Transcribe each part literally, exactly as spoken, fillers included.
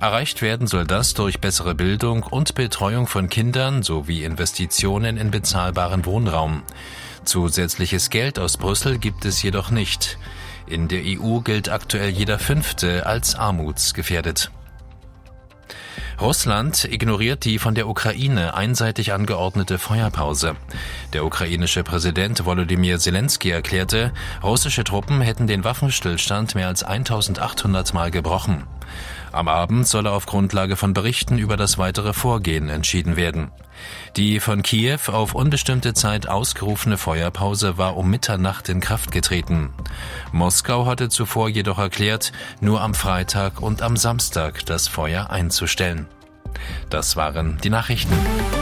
Erreicht werden soll das durch bessere Bildung und Betreuung von Kindern sowie Investitionen in bezahlbaren Wohnraum. Zusätzliches Geld aus Brüssel gibt es jedoch nicht. In der E U gilt aktuell jeder Fünfte als armutsgefährdet. Russland ignoriert die von der Ukraine einseitig angeordnete Feuerpause. Der ukrainische Präsident Volodymyr Zelensky erklärte, russische Truppen hätten den Waffenstillstand mehr als eintausendachthundert Mal gebrochen. Am Abend solle auf Grundlage von Berichten über das weitere Vorgehen entschieden werden. Die von Kiew auf unbestimmte Zeit ausgerufene Feuerpause war um Mitternacht in Kraft getreten. Moskau hatte zuvor jedoch erklärt, nur am Freitag und am Samstag das Feuer einzustellen. Das waren die Nachrichten.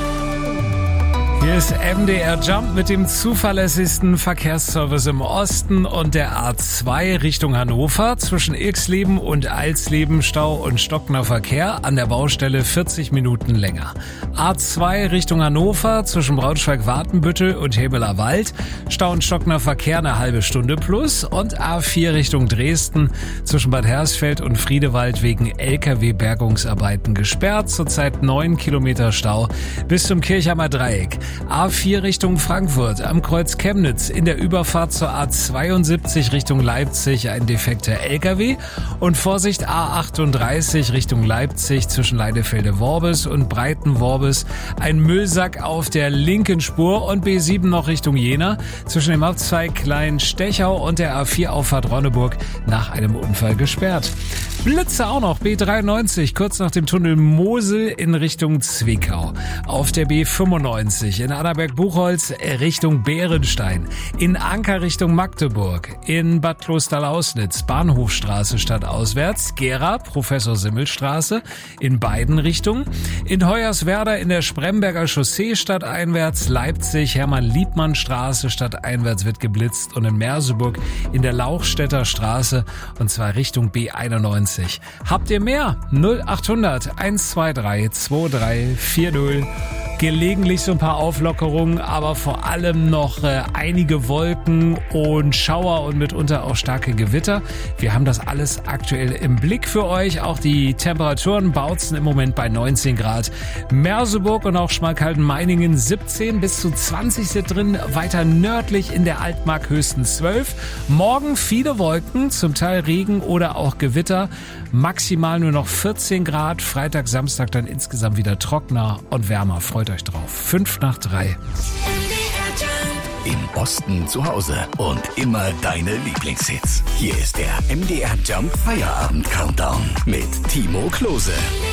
Hier ist M D R Jump mit dem zuverlässigsten Verkehrsservice im Osten und der A zwei Richtung Hannover. Zwischen Irxleben und Alsleben Stau und stockender Verkehr, an der Baustelle vierzig Minuten länger. A zwei Richtung Hannover zwischen Braunschweig-Wartenbüttel und Hebeler Wald. Stau und stockender Verkehr eine halbe Stunde plus. Und A vier Richtung Dresden zwischen Bad Hersfeld und Friedewald wegen L K W-Bergungsarbeiten gesperrt. Zurzeit neun Kilometer Stau bis zum Kirchheimer Dreieck. A vier Richtung Frankfurt am Kreuz Chemnitz in der Überfahrt zur A zweiundsiebzig Richtung Leipzig ein defekter L K W und Vorsicht A achtunddreißig Richtung Leipzig zwischen Leidefelde-Worbis und Breiten-Worbis ein Müllsack auf der linken Spur und B sieben noch Richtung Jena zwischen dem Abzweig Klein-Stechau und der A vier Auffahrt Ronneburg nach einem Unfall gesperrt. Blitze auch noch, B dreiundneunzig kurz nach dem Tunnel Mosel in Richtung Zwickau. Auf der B fünfundneunzig in Annaberg-Buchholz Richtung Bärenstein, in Anker Richtung Magdeburg, in Bad Klosterlausnitz Bahnhofstraße stadtauswärts, Gera Professor-Simmel-Straße in beiden Richtungen, in Hoyerswerda in der Spremberger Chaussee stadteinwärts, Leipzig Hermann-Liebmann-Straße stadteinwärts wird geblitzt und in Merseburg in der Lauchstädter Straße und zwar Richtung B einundneunzig. Habt ihr mehr? null achthundert eins zwei drei zwei drei vier null. Gelegentlich so ein paar Auflockerungen, aber vor allem noch äh, einige Wolken und Schauer und mitunter auch starke Gewitter. Wir haben das alles aktuell im Blick für euch. Auch die Temperaturen bautzen im Moment bei neunzehn Grad. Merseburg und auch Schmalkalden-Meiningen siebzehn bis zu zwanzig sind drin. Weiter nördlich in der Altmark höchstens zwölf. Morgen viele Wolken, zum Teil Regen oder auch Gewitter. Maximal nur noch vierzehn Grad. Freitag, Samstag dann insgesamt wieder trockener und wärmer. Freut euch drauf. Fünf nach drei. Im Osten zu Hause und immer deine Lieblingshits. Hier ist der M D R Jump Feierabend Countdown mit Timo Klose.